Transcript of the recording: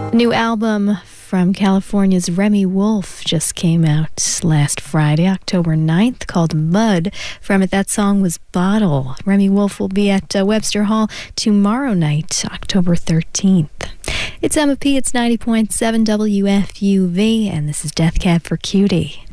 New album from California's Remi Wolf just came out last Friday, October 9th, called Mud. From it, that song was Bottle. Remi Wolf will be at Webster Hall tomorrow night, October 13th. It's Emma P. It's 90.7 WFUV, and this is Death Cab for Cutie.